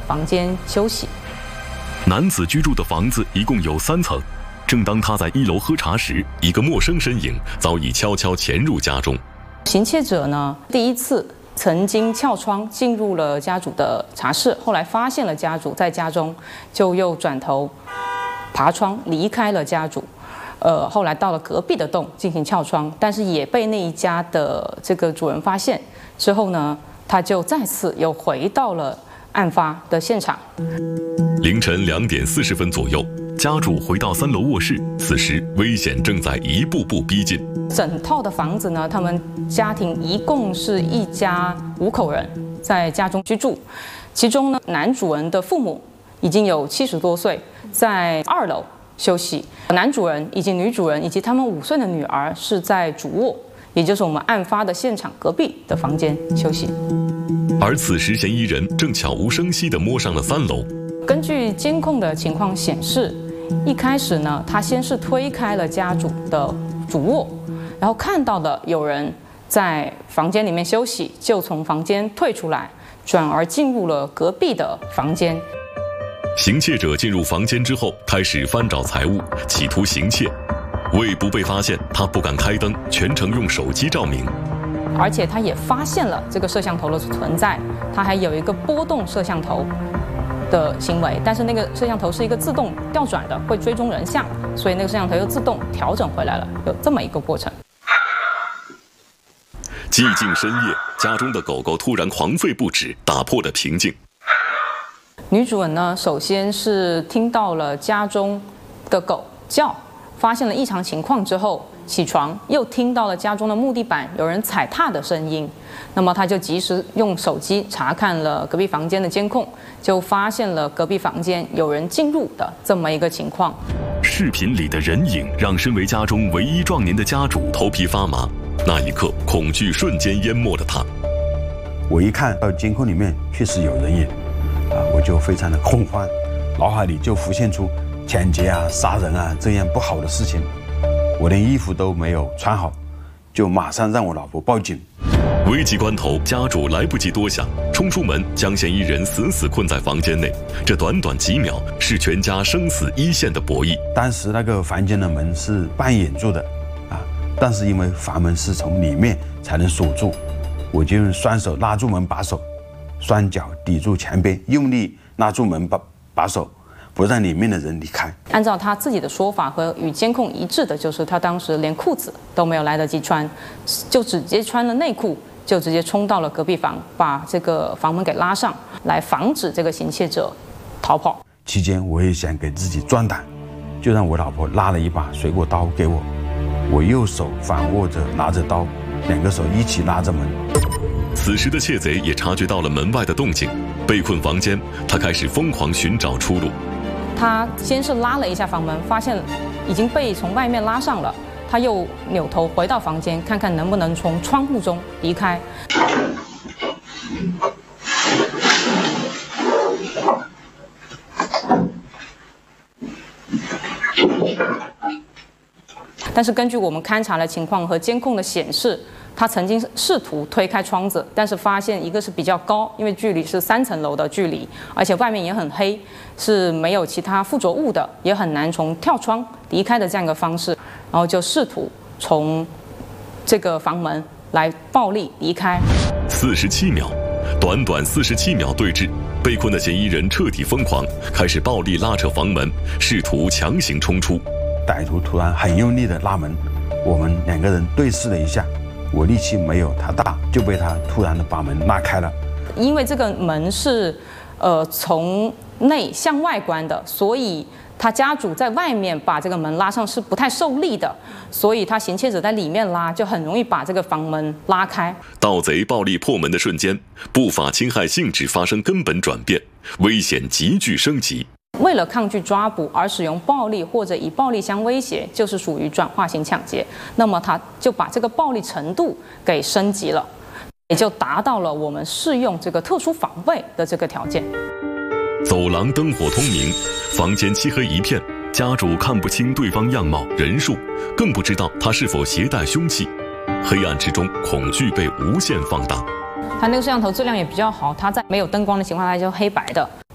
房间休息。 男子居住的房子一共有3层。正当他在1楼喝茶时，一个陌生身影早已悄悄潜入家中。 行窃者呢，第一次曾经撬窗进入了家主的茶室，后来发现了家主在家中，就又转头爬窗离开了家主。后来到了隔壁的栋进行撬窗，但是也被那一家的这个主人发现。之后呢，他就再次又回到了案发的现场。 凌晨2点40分左右，家主回到3楼卧室，此时危险正在一步步逼近。 整套的房子呢，他们家庭一共是一家5口人在家中居住，其中呢，男主人的父母已经有70多岁，在2楼休息，男主人以及女主人以及他们5岁的女儿是在主卧，也就是我们案发的现场隔壁的房间休息。 而此时嫌疑人正悄无声息地摸上了3楼。 根据监控的情况显示，一开始呢，他先是推开了家主的主卧，然后看到了有人在房间里面休息，就从房间退出来，转而进入了隔壁的房间。 行窃者进入房间之后，开始翻找财物，企图行窃。为不被发现，他不敢开灯，全程用手机照明。 而且他也发现了这个摄像头的存在，他还有一个波动摄像头的行为，但是那个摄像头是一个自动调转的，会追踪人像，所以那个摄像头又自动调整回来了，有这么一个过程。 寂静深夜，家中的狗狗突然狂吠不止，打破了平静。 女主人呢，首先是听到了家中的狗叫，发现了异常情况之后，起床又听到了家中的木地板有人踩踏的声音，那么她就及时用手机查看了隔壁房间的监控，就发现了隔壁房间有人进入的这么一个情况。 视频里的人影让身为家中唯一壮年的家主头皮发麻，那一刻恐惧瞬间淹没了他。 我一看到监控里面确实有人影，我就非常的恐慌，脑海里就浮现出抢劫啊、杀人啊这样不好的事情。我连衣服都没有穿好，就马上让我老婆报警。 危急关头，家主来不及多想，冲出门将嫌疑人死死困在房间内。这短短几秒是全家生死一线的博弈。 当时那个房间的门是半掩住的，但是因为房门是从里面才能锁住，我就用双手拉住门把手，双脚抵住墙边，用力拉住门把手，不让里面的人离开。 按照他自己的说法和与监控一致的，就是他当时连裤子都没有来得及穿，就直接穿了内裤，就直接冲到了隔壁房，把这个房门给拉上来，防止这个行窃者逃跑。 期间我也想给自己壮胆，就让我老婆拉了一把水果刀给我，我右手反握着拿着刀，两个手一起拉着门。 此时的窃贼也察觉到了门外的动静，被困房间，他开始疯狂寻找出路。 他先是拉了一下房门，发现已经被从外面拉上了，他又扭头回到房间，看看能不能从窗户中离开。但是根据我们勘察的情况和监控的显示，他曾经试图推开窗子，但是发现一个是比较高，因为距离是3层楼的距离，而且外面也很黑，是没有其他附着物的，也很难从跳窗离开的这样一个方式，然后就试图从这个房门来暴力离开。 47秒，短短47秒对峙，被困的嫌疑人彻底疯狂，开始暴力拉扯房门，试图强行冲出。 歹徒突然很用力的拉门，我们两个人对视了一下，我力气没有他大，就被他突然的把门拉开了。 因为这个门是从内向外关的，所以他家主在外面把这个门拉上是不太受力的，所以他行窃者在里面拉就很容易把这个房门拉开。 盗贼暴力破门的瞬间，不法侵害性质发生根本转变，危险急剧升级。 为了抗拒抓捕而使用暴力或者以暴力相威胁，就是属于转化型抢劫。那么他就把这个暴力程度给升级了，也就达到了我们适用这个特殊防卫的这个条件。 走廊灯火通明，房间漆黑一片，家主看不清对方样貌、人数，更不知道他是否携带凶器。黑暗之中，恐惧被无限放大。 它那个摄像头质量也比较好，它在没有灯光的情况下就黑白的。